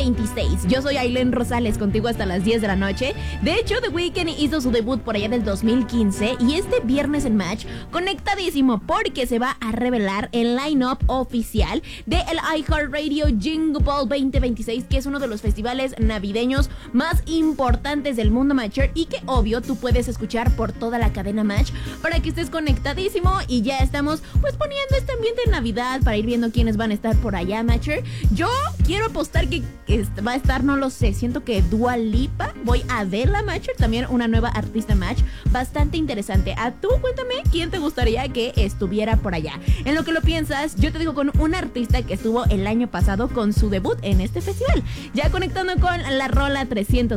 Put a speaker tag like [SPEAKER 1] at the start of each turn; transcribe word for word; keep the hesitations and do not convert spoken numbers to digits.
[SPEAKER 1] veintiséis. Yo soy Ailén Rosales, contigo hasta las diez de la noche. De hecho, The Weeknd hizo su debut por allá del dos mil quince y este viernes en Match, conectadísimo porque se va a revelar el line-up oficial de el iHeartRadio Jingle Ball veinte veintiséis, que es uno de los festivales navideños más importantes del mundo matcher y que obvio tú puedes escuchar por toda la cadena Match para que estés conectadísimo. Y ya estamos pues poniendo este ambiente de Navidad para ir viendo quiénes van a estar por allá, matcher. Yo quiero apostar que va a estar, no lo sé, siento que Dua Lipa, voy a verla, matcher, también una nueva artista Match, bastante interesante. A tú, cuéntame quién te gustaría que estuviera por allá. En lo que lo piensas, yo te digo con un artista que estuvo el año pasado con su debut en este festival. Ya conectando con la rola trescientos